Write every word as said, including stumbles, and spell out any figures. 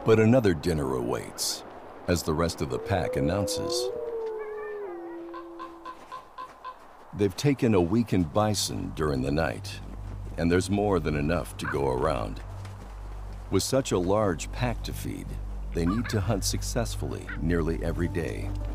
But another dinner awaits, as the rest of the pack announces. They've taken a weakened bison during the night, and there's more than enough to go around. With such a large pack to feed, they need to hunt successfully nearly every day.